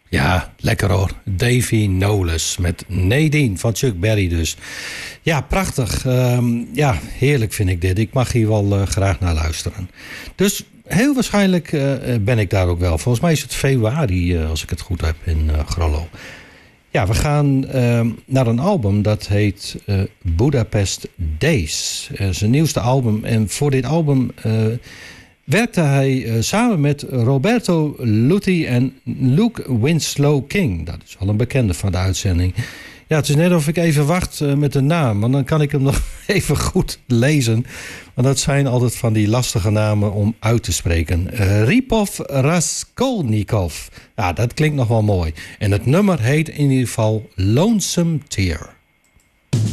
Ja, lekker hoor. Davy Knowles met Nadine van Chuck Berry dus. Ja, prachtig. Ja, heerlijk vind ik dit. Ik mag hier wel graag naar luisteren. Dus heel waarschijnlijk ben ik daar ook wel. Volgens mij is het februari, als ik het goed heb, in Grollo. Ja, we gaan naar een album dat heet Budapest Days. Zijn nieuwste album. En voor dit album werkte hij samen met Roberto Luthi en Luke Winslow King. Dat is wel een bekende van de uitzending. Ja, het is net of ik even wacht met de naam. Want dan kan ik hem nog even goed lezen. Want dat zijn altijd van die lastige namen om uit te spreken. Ripov Raskolnikov. Ja, dat klinkt nog wel mooi. En het nummer heet in ieder geval Lonesome Tear.